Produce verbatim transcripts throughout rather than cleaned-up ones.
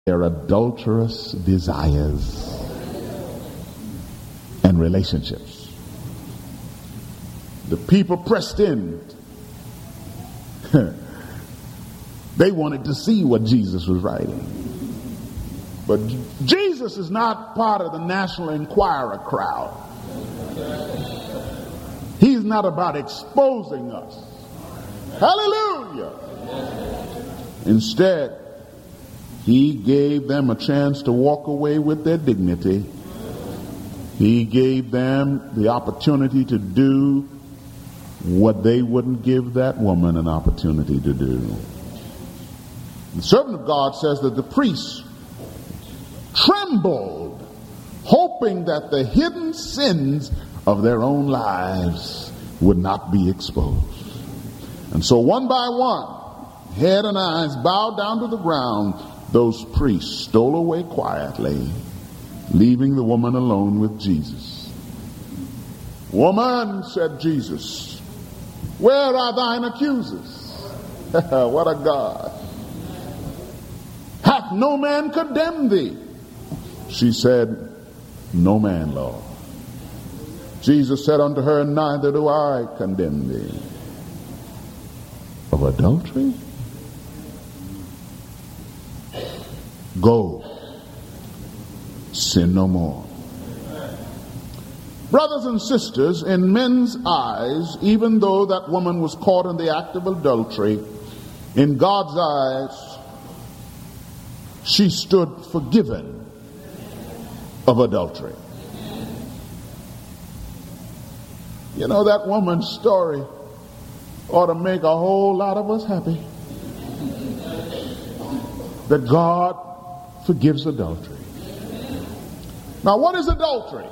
their adulterous desires and relationships. The people pressed in. They wanted to see what Jesus was writing. But Jesus is not part of the National Enquirer crowd. He's not about exposing us. Hallelujah. Instead, he gave them a chance to walk away with their dignity. He gave them the opportunity to do what they wouldn't give that woman an opportunity to do. The servant of God says that the priests trembled, hoping that the hidden sins of their own lives would not be exposed. And so one by one, head and eyes bowed down to the ground, those priests stole away quietly, leaving the woman alone with Jesus. "Woman," said Jesus, "where are thine accusers?" What a God. "Hath no man condemned thee?" She said, "No man, Lord." Jesus said unto her, "Neither do I condemn thee." Of adultery? Go, sin no more. Brothers and sisters, in men's eyes, even though that woman was caught in the act of adultery, in God's eyes, she stood forgiven of adultery. You know, that woman's story ought to make a whole lot of us happy. That God forgives adultery. Now, what is adultery?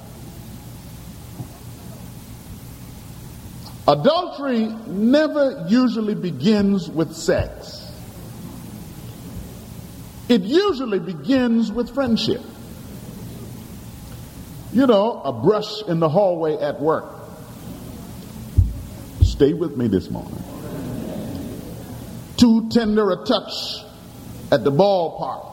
Adultery never usually begins with sex. It usually begins with friendship. You know, a brush in the hallway at work. Stay with me this morning. Too tender a touch at the ballpark.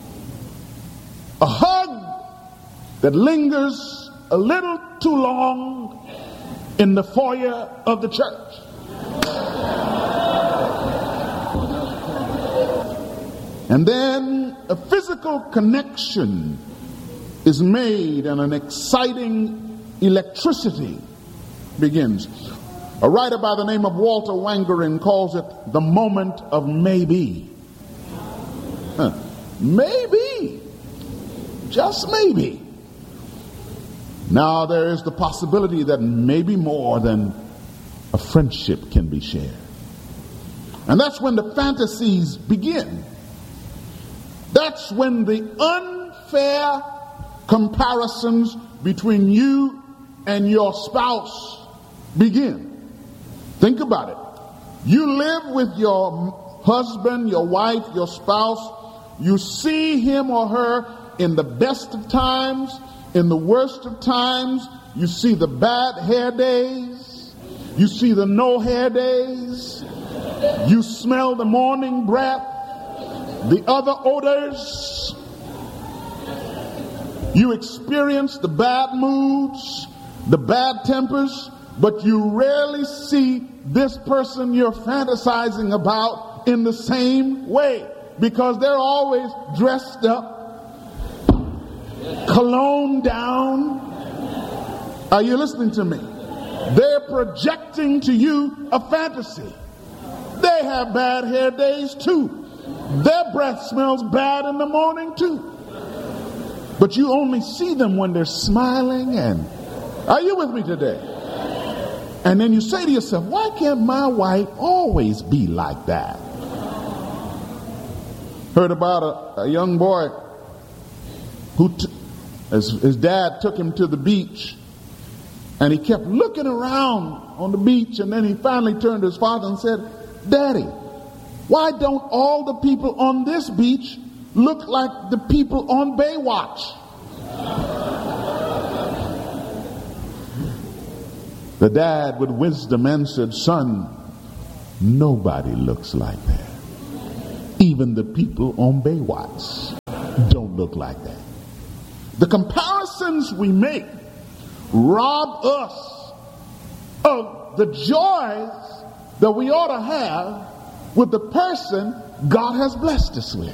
A hug that lingers a little too long in the foyer of the church. And then a physical connection is made and an exciting electricity begins. A writer by the name of Walter Wangerin calls it the moment of maybe. Huh. Maybe. Just maybe. Now there is the possibility that maybe more than a friendship can be shared. And that's when the fantasies begin. That's when the unfair comparisons between you and your spouse begin. Think about it. You live with your husband, your wife, your spouse. You see him or her in the best of times, in the worst of times. You see the bad hair days. You see the no hair days. You smell the morning breath, the other odors. You experience the bad moods, the bad tempers, but you rarely see this person you're fantasizing about in the same way, because they're always dressed up, cologne down. Are you listening to me? They're projecting to you a fantasy. They have bad hair days too. Their breath smells bad in the morning too. But you only see them when they're smiling. And are you with me today? And then you say to yourself, why can't my wife always be like that? Heard about a, a young boy who t- his, his dad took him to the beach, and he kept looking around on the beach, and then he finally turned to his father and said, Daddy, why don't all the people on this beach look like the people on Baywatch? The dad with wisdom answered, Son, nobody looks like that. Even the people on Baywatch. look like that. The comparisons we make rob us of the joys that we ought to have with the person God has blessed us with.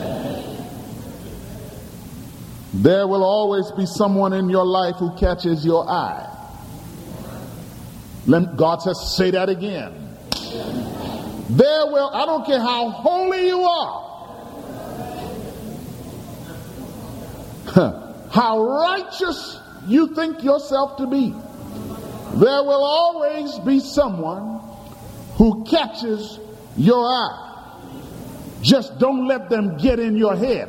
There will always be someone in your life who catches your eye. Let, God says, say that again. There will, I don't care how holy you are, how righteous you think yourself to be, there will always be someone who catches your eye. Just don't let them get in your head.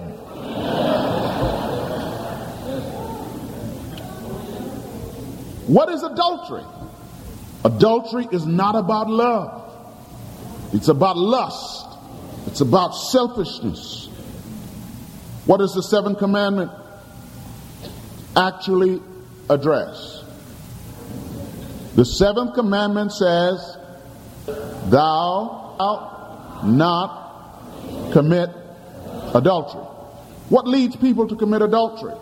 What is adultery? Adultery is not about love. It's about lust. It's about selfishness. What does the seventh commandment actually address? The seventh commandment says, thou shalt not commit adultery. What leads people to commit adultery?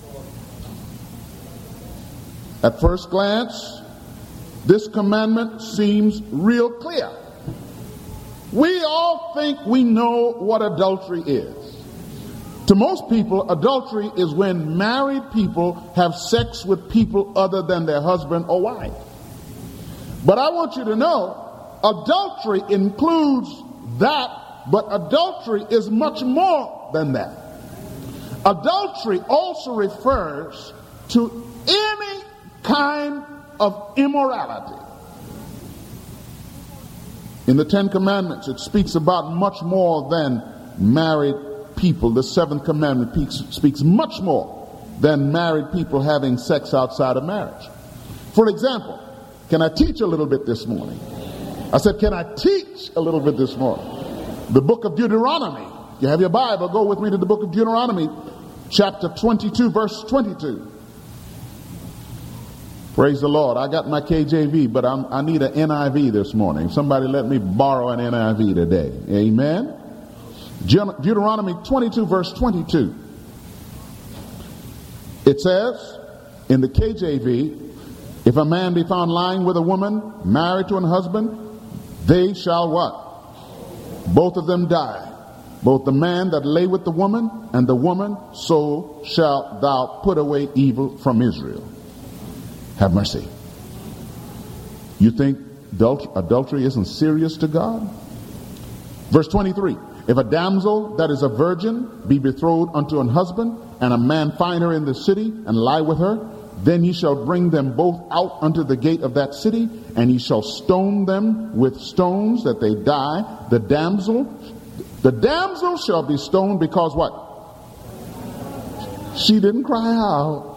At first glance, this commandment seems real clear. We all think we know what adultery is. To most people, adultery is when married people have sex with people other than their husband or wife. But I want you to know, adultery includes that, but adultery is much more than that. Adultery also refers to any kind of immorality. In the Ten Commandments, it speaks about much more than married people. The Seventh Commandment speaks much more than married people having sex outside of marriage. For example, can I teach a little bit this morning? I said, can I teach a little bit this morning? The book of Deuteronomy. You have your Bible, go with me to the book of Deuteronomy, chapter twenty-two, verse twenty-two. Praise the Lord. I got my K J V, but I'm, I need an N I V this morning. Somebody let me borrow an N I V today. Amen. Deuteronomy twenty-two, verse twenty-two. It says in the K J V, if a man be found lying with a woman married to an husband, they shall what? Both of them die. Both the man that lay with the woman and the woman, so shalt thou put away evil from Israel. Have mercy. You think adult- adultery isn't serious to God? Verse twenty-three. If a damsel that is a virgin be betrothed unto an husband, and a man find her in the city and lie with her, then he shall bring them both out unto the gate of that city, and he shall stone them with stones that they die. The damsel, the damsel shall be stoned because what? She didn't cry out.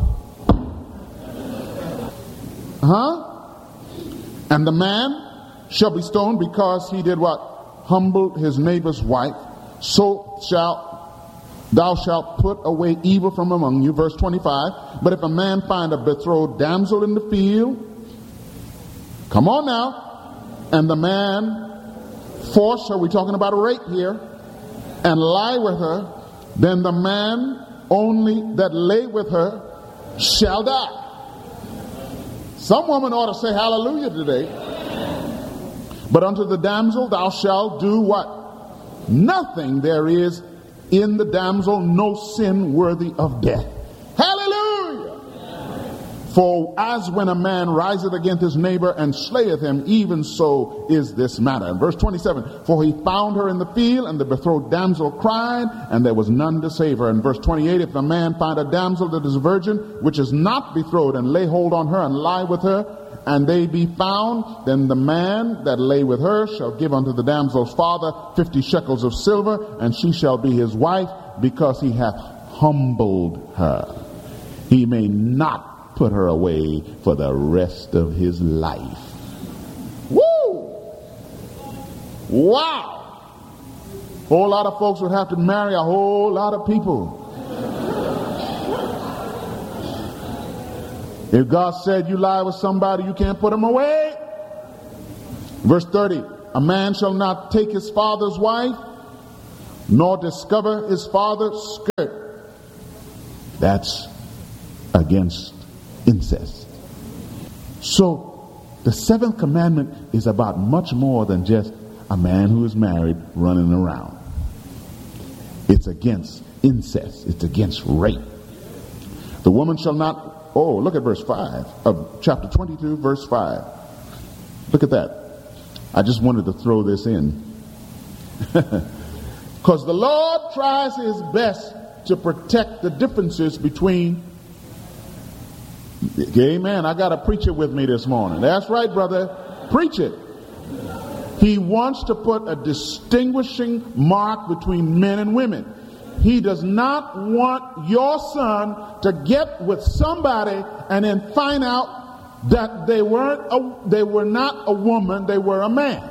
Huh? And the man shall be stoned because he did what? Humbled his neighbor's wife. So shalt thou shalt put away evil from among you. Verse twenty-five. But if a man find a betrothed damsel in the field, come on now, and the man force her, we're talking about a rape here, and lie with her, then the man only that lay with her shall die. Some woman ought to say hallelujah today. But unto the damsel thou shalt do what? Nothing there is in the damsel, no sin worthy of death. Hallelujah! For as when a man riseth against his neighbor and slayeth him, even so is this matter. And verse twenty-seven, for he found her in the field, and the betrothed damsel cried, and there was none to save her. And verse twenty-eight, if a man find a damsel that is a virgin, which is not betrothed, and lay hold on her and lie with her, and they be found, then the man that lay with her shall give unto the damsel's father fifty shekels of silver, and she shall be his wife, because he hath humbled her. He may not put her away for the rest of his life. Woo! Wow! A whole lot of folks would have to marry a whole lot of people. If God said you lie with somebody, you can't put them away. Verse thirty, a man shall not take his father's wife, nor discover his father's skirt. That's against incest. So the seventh commandment is about much more than just a man who is married running around. It's against incest. It's against rape. The woman shall not, oh, look at verse five of chapter twenty-two, verse five. Look at that. I just wanted to throw this in. Because the Lord tries his best to protect the differences between. Amen. I got a preacher with me this morning. That's right, brother. Preach it. He wants to put a distinguishing mark between men and women. He does not want your son to get with somebody and then find out that they weren't a, they were not a woman, they were a man.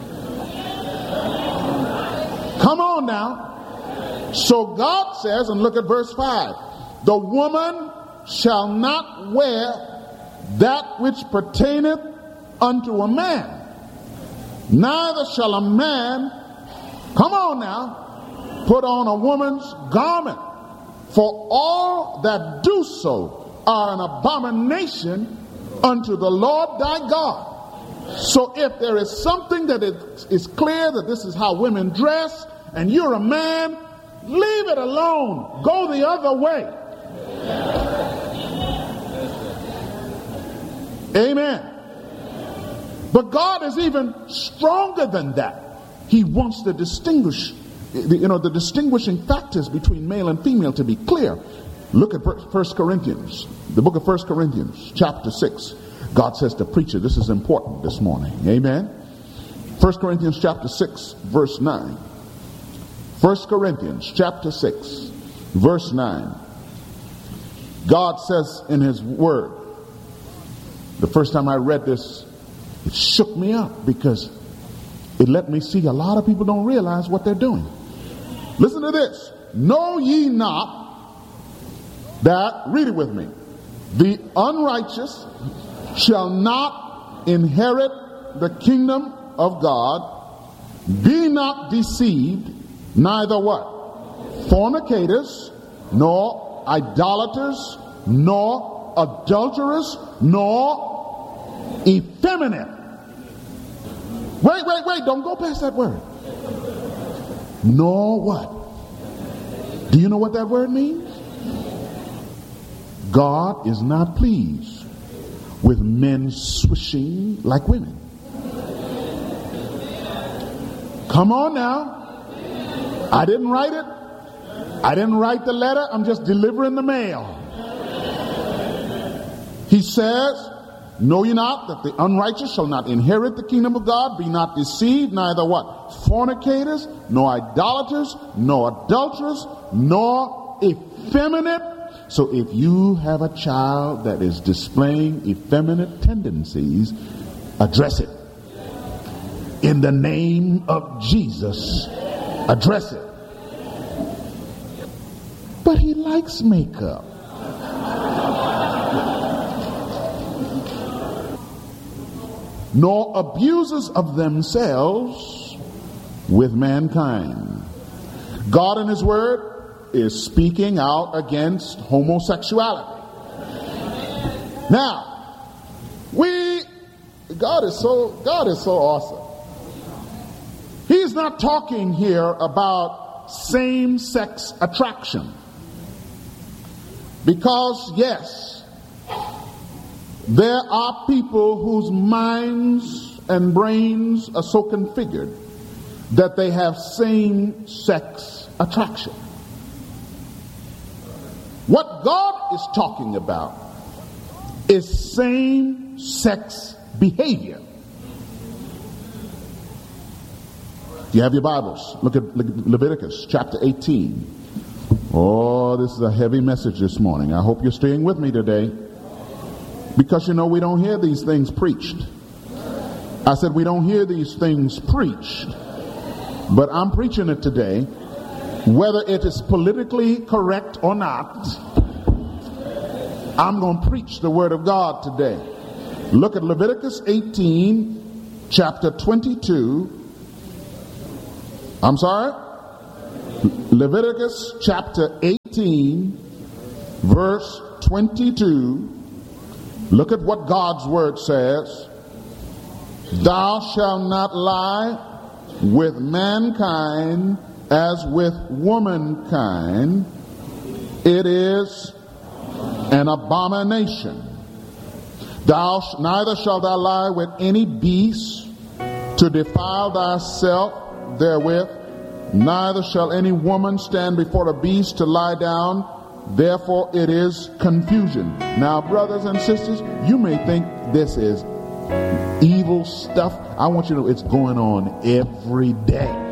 Come on now. So God says, and look at verse five, the woman shall not wear that which pertaineth unto a man, neither shall a man, come on now, put on a woman's garment, for all that do so are an abomination unto the Lord thy God. So if there is something that is, is clear that this is how women dress, and you're a man, leave it alone. Go the other way. Amen. But God is even stronger than that. He wants to distinguish, you know, the distinguishing factors between male and female to be clear. Look at First Corinthians, the book of First Corinthians, chapter six. God says to preacher, this is important this morning. Amen. First Corinthians chapter six, verse nine. First Corinthians chapter six, verse nine. God says in his word, the first time I read this, it shook me up because it let me see a lot of people don't realize what they're doing. Listen to this. Know ye not that, read it with me, the unrighteous shall not inherit the kingdom of God. Be not deceived, neither what? Fornicators, nor idolaters, nor adulterers, nor effeminate. Wait, wait, wait, don't go past that word. Nor what? Do you know what that word means? God is not pleased with men swishing like women. Come on now. I didn't write it. I didn't write the letter. I'm just delivering the mail. He says, know ye not that the unrighteous shall not inherit the kingdom of God? Be not deceived, neither what? Fornicators, nor idolaters, nor adulterers, nor effeminate. So if you have a child that is displaying effeminate tendencies, address it. In the name of Jesus, address it. But he likes makeup. Nor abusers of themselves with mankind. God in his word is speaking out against homosexuality. Now, we, God is so, God is so awesome. He's not talking here about same-sex attraction. Because, yes, there are people whose minds and brains are so configured that they have same-sex attraction. What God is talking about is same-sex behavior. If you have your Bibles, look at Leviticus chapter eighteen. Oh, this is a heavy message this morning. I hope you're staying with me today. Because, you know, we don't hear these things preached. I said we don't hear these things preached. But I'm preaching it today. Whether it is politically correct or not, I'm going to preach the word of God today. Look at Leviticus eighteen, chapter twenty-two. I'm sorry? Leviticus chapter eighteen, verse twenty-two, look at what God's word says. Thou shalt not lie with mankind as with womankind. It is an abomination. Thou sh- neither shalt thou lie with any beast to defile thyself therewith. Neither shall any woman stand before a beast to lie down. Therefore it is confusion. Now, brothers and sisters, you may think this is evil stuff. I want you to know it's going on every day.